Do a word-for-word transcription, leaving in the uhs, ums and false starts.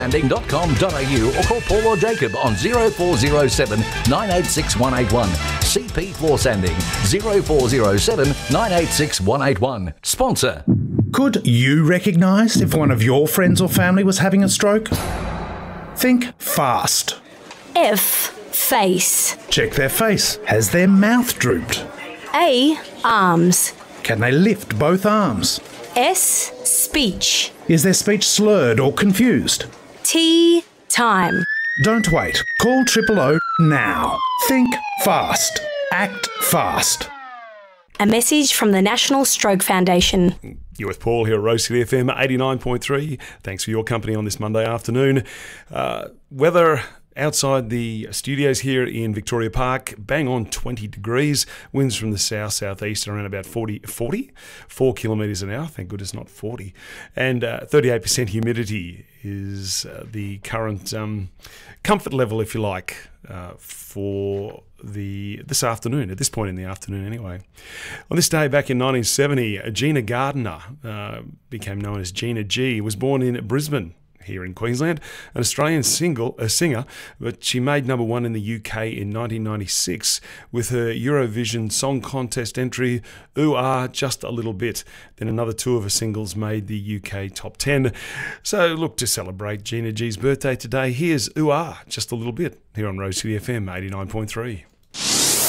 Landing dot com dot a u or call Paul or Jacob on zero four zero seven nine eight six one eight one. C P Floor Sanding zero four zero seven nine eight six one eight one. Sponsor. Could you recognise if one of your friends or family was having a stroke? Think fast. F. Face. Check their face. Has their mouth drooped? A. Arms. Can they lift both arms? S. Speech. Is their speech slurred or confused? T. Time. Don't wait. Call Triple O now. Think fast. Act fast. A message from the National Stroke Foundation. You're with Paul here at Rose City F M eighty-nine point three. Thanks for your company on this Monday afternoon. Uh, weather outside the studios here in Victoria Park, bang on twenty degrees. Winds from the south, southeast around about forty, forty, four kilometres an hour. Thank goodness not forty. And uh, thirty-eight percent humidity is uh, the current um, comfort level, if you like, uh, for the this afternoon, at this point in the afternoon anyway. On this day back in nineteen seventy, Gina Gardner, uh, became known as Gina G, was born in Brisbane, here in Queensland, an Australian single, a singer, but she made number one in the U K in nineteen ninety-six with her Eurovision Song Contest entry, Ooh Ah, Just a Little Bit. Then another two of her singles made the U K top ten. So look, to celebrate Gina G's birthday today, here's Ooh Ah, Just a Little Bit, here on Rose City F M eighty-nine point three.